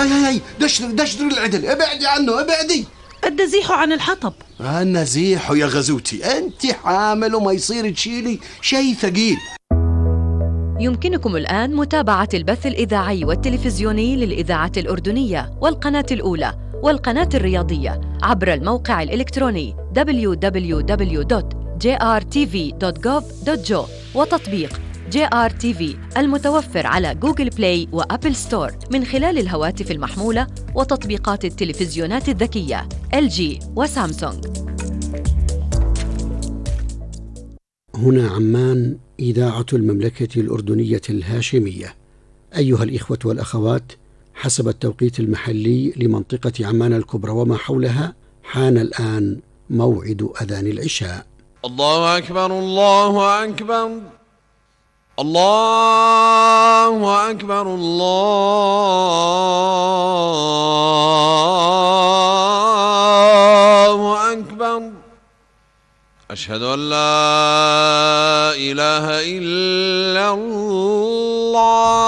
هاي دشدر العدل، ابعدي عنه ابعدي. النزيح عن الحطب. النزيح يا غزوتي، انت حامل وما يصير تشيلي شيء ثقيل. يمكنكم الآن متابعة البث الإذاعي والتلفزيوني للإذاعة الأردنية والقناة الأولى والقناة الرياضية عبر الموقع الإلكتروني www.jrtv.gov.jo وتطبيق JRTV المتوفر على جوجل بلاي وأبل ستور من خلال الهواتف المحمولة وتطبيقات التلفزيونات الذكية LG وسامسونج. هنا عمان، إذاعة المملكة الأردنية الهاشمية. أيها الإخوة والأخوات، حسب التوقيت المحلي لمنطقة عمان الكبرى وما حولها، حان الآن موعد أذان العشاء. الله أكبر الله أكبر الله أكبر الله أكبر. أشهد أن لا إله إلا الله.